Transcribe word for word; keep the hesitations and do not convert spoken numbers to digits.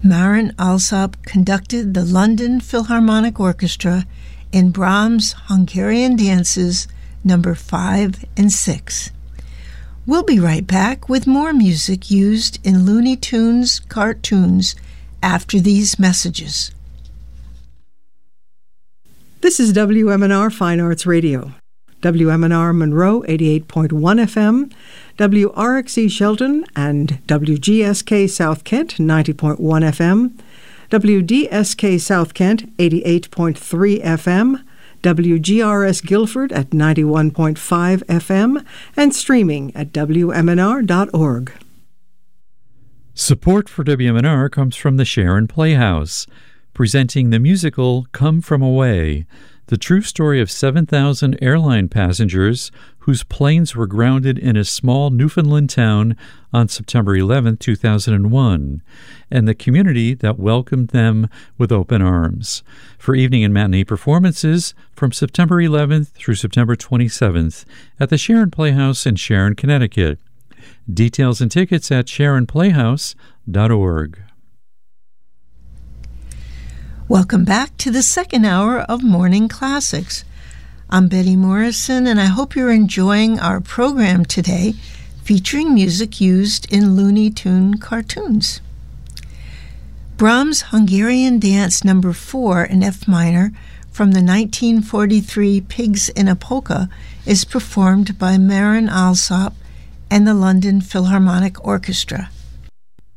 Marin Alsop conducted the London Philharmonic Orchestra in Brahms' Hungarian Dances number five and six. We'll be right back with more music used in Looney Tunes cartoons after these messages. This is W M N R Fine Arts Radio. W M N R Monroe eighty-eight point one F M, W R X E Shelton and W G S K South Kent ninety point one F M, W D S K South Kent eighty-eight point three F M, W G R S Guilford at ninety-one point five F M, and streaming at W M N R dot org. Support for W M N R comes from the Sharon Playhouse, presenting the musical Come From Away, the true story of seven thousand airline passengers whose planes were grounded in a small Newfoundland town on September eleventh, two thousand one, and the community that welcomed them with open arms. For evening and matinee performances from September eleventh through September twenty-seventh at the Sharon Playhouse in Sharon, Connecticut. Details and tickets at sharon playhouse dot org. Welcome back to the second hour of Morning Classics. I'm Betty Morrison, and I hope you're enjoying our program today, featuring music used in Looney Tune cartoons. Brahms' Hungarian Dance number four in F minor from the nineteen forty-three Pigs in a Polka is performed by Marin Alsop and the London Philharmonic Orchestra.